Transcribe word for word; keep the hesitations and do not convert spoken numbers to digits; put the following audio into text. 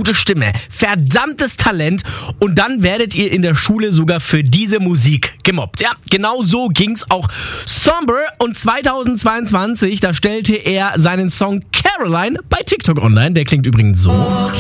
gute Stimme, verdammtes Talent und dann werdet ihr in der Schule sogar für diese Musik gemobbt. Ja, genau so ging's auch Somber und zweitausendzweiundzwanzig, da stellte er seinen Song Caroline bei TikTok online. Der klingt übrigens so.